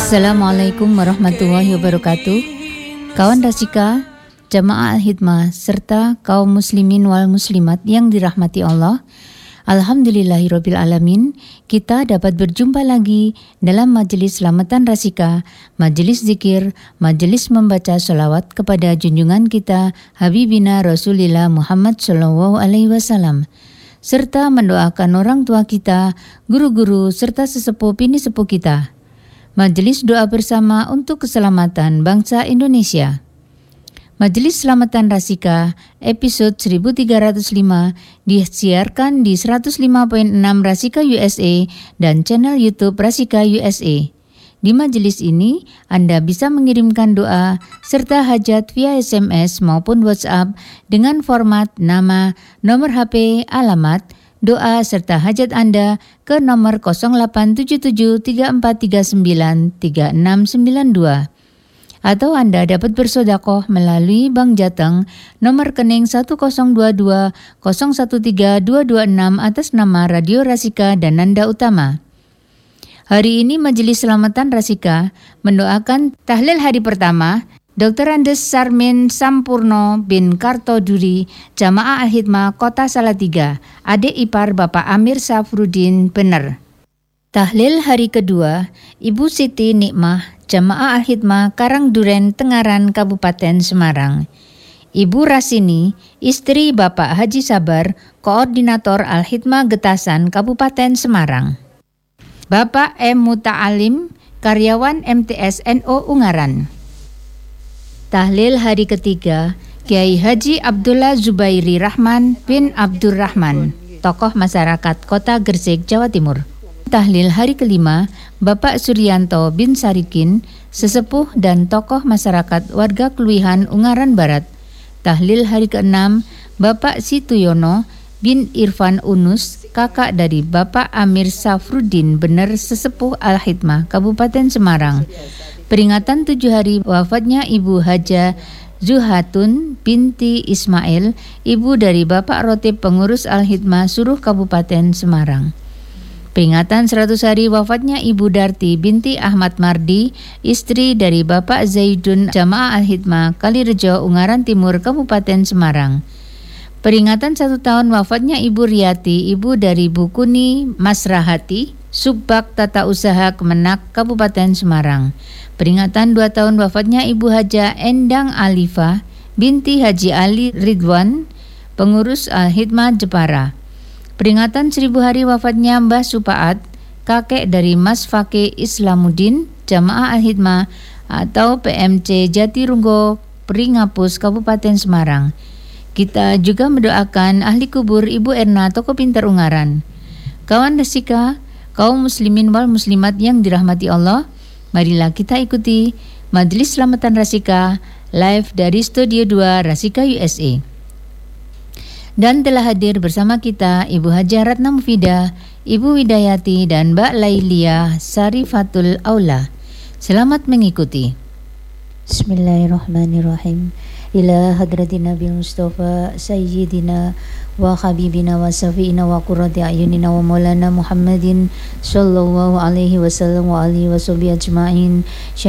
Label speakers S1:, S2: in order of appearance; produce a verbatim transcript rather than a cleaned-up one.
S1: Assalamualaikum warahmatullahi wabarakatuh. Kawan Rasika, Jamaah Al-Hidmah, serta kaum muslimin wal muslimat yang dirahmati Allah, Alhamdulillahirabbil alamin, kita dapat berjumpa lagi dalam majelis selamatan Rasika, majelis zikir, majelis membaca sholawat kepada junjungan kita Habibina Rasulillah Muhammad Shallallahu Alaihi Wasallam, serta mendoakan orang tua kita, guru-guru, serta sesepuh bini sepuh kita. Majelis doa bersama untuk keselamatan bangsa Indonesia. Majelis Selamatan Rasika episode seribu tiga ratus lima disiarkan di seratus lima koma enam Rasika U S A dan channel YouTube Rasika U S A. Di majelis ini, Anda bisa mengirimkan doa serta hajat via S M S maupun WhatsApp dengan format nama, nomor H P, alamat, doa serta hajat Anda ke nomor nol delapan tujuh tujuh tiga empat tiga sembilan tiga enam sembilan dua. Atau Anda dapat bersedekah melalui Bank Jateng nomor rekening satu nol dua dua nol satu tiga dua dua enam atas nama Radio Rasika dan Nanda Utama. Hari ini Majelis Selamatan Rasika mendoakan tahlil hari pertama Doktor Andes Sarmin Sampurno bin Kartoduri, Jamaah Al-Hidmah Kota Salatiga, adik ipar Bapak Amir Safruddin Bener. Tahlil hari kedua Ibu Siti Nikmah, Jamaah Al-Hidmah Karangduren Tengaran Kabupaten Semarang. Ibu Rasini, istri Bapak Haji Sabar, Koordinator Al-Hidmah Getasan Kabupaten Semarang. Bapak M. Muta'alim, karyawan M T S N O Ungaran. Tahlil hari ketiga Kiai Haji Abdullah Zubairi Rahman bin Abdurrahman, tokoh masyarakat Kota Gresik, Jawa Timur. Tahlil hari kelima Bapak Suryanto bin Sarikin, sesepuh dan tokoh masyarakat warga Kluihan Ungaran Barat. Tahlil hari keenam Bapak Situyono bin Irfan Unus, kakak dari Bapak Amir Safruddin Bener, sesepuh Al-Hidmah Kabupaten Semarang. Peringatan tujuh hari wafatnya Ibu Haja Zuhatun binti Ismail, ibu dari Bapak Rotib Pengurus Al-Hidmah Suruh Kabupaten Semarang. Peringatan seratus hari wafatnya Ibu Darti binti Ahmad Mardi, istri dari Bapak Zaidun, Jamaah Al-Hidmah Kalirejo Ungaran Timur Kabupaten Semarang. Peringatan satu tahun wafatnya Ibu Riyati, ibu dari Bu Kuni Masrahati, Subbak Tata Usaha Kemenak Kabupaten Semarang. Peringatan dua tahun wafatnya Ibu Haja Endang Alifa binti Haji Ali Ridwan, pengurus Al-Hidmah Jepara. Peringatan seribu hari wafatnya Mbah Supaat, kakek dari Mas Fakih Islamuddin, Jamaah Al-Hidmah atau P M C Jatirunggo Pringapus Kabupaten Semarang. Kita juga mendoakan ahli kubur Ibu Erna Toko Pintar Ungaran. Kawan Rasika, kaum muslimin wal muslimat yang dirahmati Allah, marilah kita ikuti Majelis Selamatan Rasika live dari Studio dua Rasika U S A. Dan telah hadir bersama kita Ibu Haja Ratna Mufidah, Ibu Widayati dan Mbak Lailia Sarifatul Aula. Selamat mengikuti.
S2: Bismillahirrahmanirrahim. Ila hadratin Nabi Mustafa Sayyidina wa Habibina wa Safiina wa Qurrati Ayunina wa Maulana Muhammadin Sallallahu alaihi wasallam wa alihi wa sahbihi ajma'in.